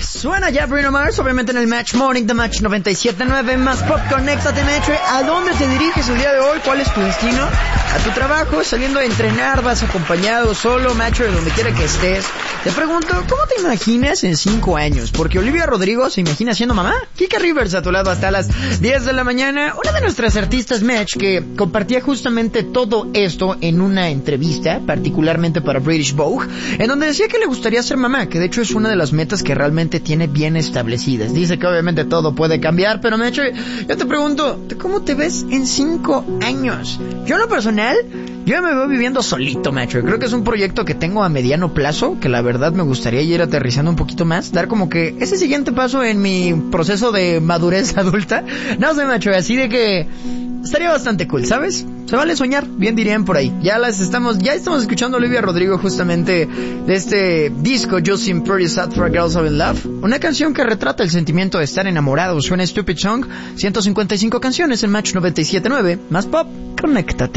Suena ya Bruno Mars, obviamente en el Match Morning de Match 97.9, más pop, conéctate, Metro. ¿A dónde te diriges el día de hoy? ¿Cuál es tu destino? ¿A tu trabajo? ¿Saliendo a entrenar? ¿Vas acompañado, solo, Metro, de donde quiera que estés? Te pregunto, ¿cómo te imaginas en 5 años? Porque Olivia Rodrigo se imagina siendo mamá. Kika Rivers a tu lado hasta las 10 de la mañana. Una de nuestras artistas, Match, que compartía justamente todo esto en una entrevista, particularmente para British Vogue, en donde decía que le gustaría ser mamá, que de hecho es una de las metas que realmente tiene bien establecidas. Dice que obviamente todo puede cambiar, pero Metro, yo te pregunto, ¿cómo te ves en 5 años? Yo en lo personal, yo me veo viviendo solito, Metro. Creo que es un proyecto que tengo a mediano plazo, que la verdad me gustaría ir aterrizando un poquito más, dar como que ese siguiente paso en mi proceso de madurez adulta. No sé, Metro, así de que estaría bastante cool, ¿sabes? Se vale soñar, bien dirían por ahí. Ya estamos escuchando a Olivia Rodrigo justamente de este disco Just Seem Pretty Sad for a Girl So in Love. Una canción que retrata el sentimiento de estar enamorado. Suena Stupid Song, 155 canciones en Match 97.9. Más pop, conéctate.